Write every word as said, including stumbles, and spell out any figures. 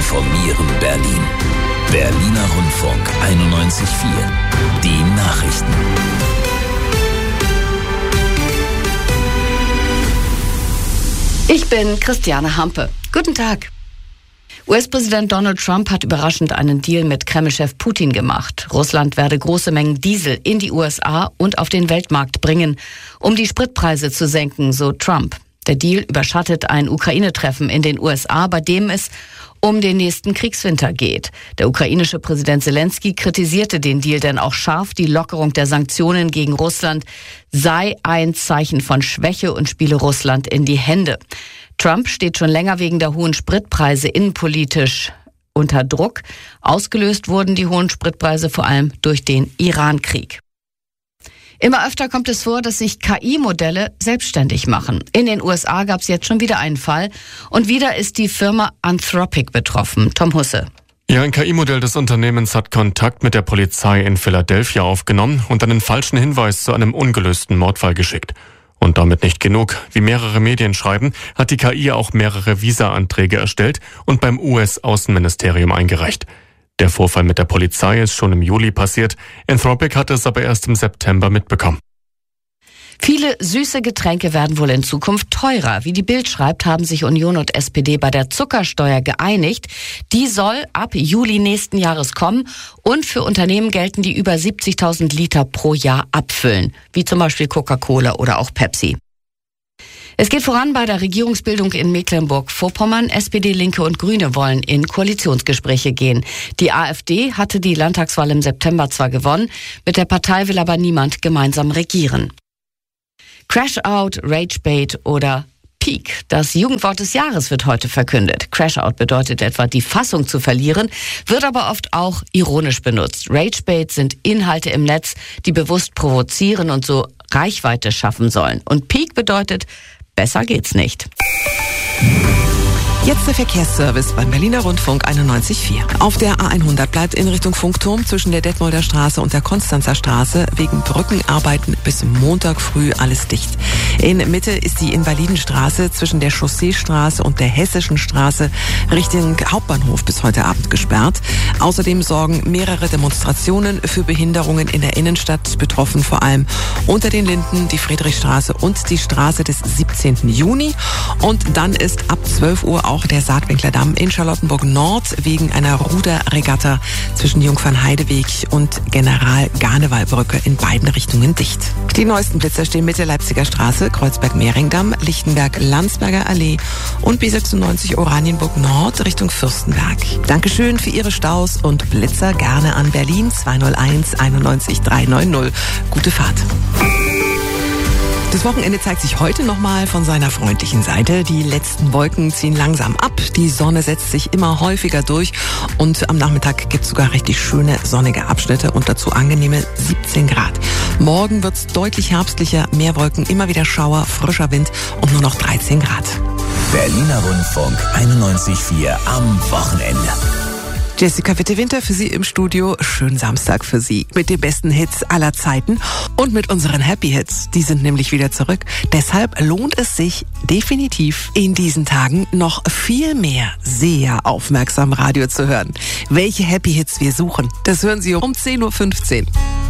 informieren Berlin. Berliner Rundfunk einundneunzig Komma vier. Die Nachrichten. Ich bin Christiane Hampe. Guten Tag. U S-Präsident Donald Trump hat überraschend einen Deal mit Kreml-Chef Putin gemacht. Russland werde große Mengen Diesel in die U S A und auf den Weltmarkt bringen, um die Spritpreise zu senken, so Trump. Der Deal überschattet ein Ukraine-Treffen in den U S A, bei dem es um den nächsten Kriegswinter geht. Der ukrainische Präsident Zelensky kritisierte den Deal denn auch scharf. Die Lockerung der Sanktionen gegen Russland sei ein Zeichen von Schwäche und spiele Russland in die Hände. Trump steht schon länger wegen der hohen Spritpreise innenpolitisch unter Druck. Ausgelöst wurden die hohen Spritpreise vor allem durch den Iran-Krieg. Immer öfter kommt es vor, dass sich K I-Modelle selbstständig machen. In den U S A gab es jetzt schon wieder einen Fall. Und wieder ist die Firma Anthropic betroffen. Tom Husse. Ja, ein K I-Modell des Unternehmens hat Kontakt mit der Polizei in Philadelphia aufgenommen und einen falschen Hinweis zu einem ungelösten Mordfall geschickt. Und damit nicht genug. Wie mehrere Medien schreiben, hat die K I auch mehrere Visa-Anträge erstellt und beim U S-Außenministerium eingereicht. Der Vorfall mit der Polizei ist schon im Juli passiert. Anthropic hat es aber erst im September mitbekommen. Viele süße Getränke werden wohl in Zukunft teurer. Wie die Bild schreibt, haben sich Union und S P D bei der Zuckersteuer geeinigt. Die soll ab Juli nächsten Jahres kommen und für Unternehmen gelten, die über siebzigtausend Liter pro Jahr abfüllen, wie zum Beispiel Coca-Cola oder auch Pepsi. Es geht voran bei der Regierungsbildung in Mecklenburg-Vorpommern. S P D, Linke und Grüne wollen in Koalitionsgespräche gehen. Die AfD hatte die Landtagswahl im September zwar gewonnen, mit der Partei will aber niemand gemeinsam regieren. Crash-Out, Rage-Bait oder Peak. Das Jugendwort des Jahres wird heute verkündet. Crash-Out bedeutet etwa, die Fassung zu verlieren, wird aber oft auch ironisch benutzt. Rage-Bait sind Inhalte im Netz, die bewusst provozieren und so Reichweite schaffen sollen. Und Peak bedeutet, besser geht's nicht. Jetzt der Verkehrsservice beim Berliner Rundfunk einundneunzig Komma vier. Auf der A hundert bleibt in Richtung Funkturm zwischen der Detmolder Straße und der Konstanzer Straße wegen Brückenarbeiten bis Montag früh alles dicht. In Mitte ist die Invalidenstraße zwischen der Chausseestraße und der Hessischen Straße Richtung Hauptbahnhof bis heute Abend gesperrt. Außerdem sorgen mehrere Demonstrationen für Behinderungen in der Innenstadt, betroffen vor allem unter den Linden, die Friedrichstraße und die Straße des siebzehnten Juni. Und dann ist ab zwölf Uhr auch Auch der Saatwinklerdamm in Charlottenburg Nord wegen einer Ruderregatta zwischen Jungfernheideweg und General-Garnewall-Brücke in beiden Richtungen dicht. Die neuesten Blitzer stehen Mitte Leipziger Straße, Kreuzberg-Mehringdamm, Lichtenberg-Landsberger Allee und B sechsundneunzig Oranienburg Nord Richtung Fürstenberg. Dankeschön für Ihre Staus und Blitzer gerne an Berlin zwei null eins einundneunzig dreihundertneunzig. Gute Fahrt. Das Wochenende zeigt sich heute nochmal von seiner freundlichen Seite. Die letzten Wolken ziehen langsam ab, die Sonne setzt sich immer häufiger durch und am Nachmittag gibt es sogar richtig schöne sonnige Abschnitte und dazu angenehme siebzehn Grad. Morgen wird es deutlich herbstlicher, mehr Wolken, immer wieder Schauer, frischer Wind und nur noch dreizehn Grad. Berliner Rundfunk einundneunzig Komma vier am Wochenende. Jessica Witte-Winter für Sie im Studio. Schönen Samstag für Sie mit den besten Hits aller Zeiten und mit unseren Happy Hits. Die sind nämlich wieder zurück. Deshalb lohnt es sich definitiv in diesen Tagen noch viel mehr sehr aufmerksam Radio zu hören. Welche Happy Hits wir suchen, das hören Sie um zehn Uhr fünfzehn.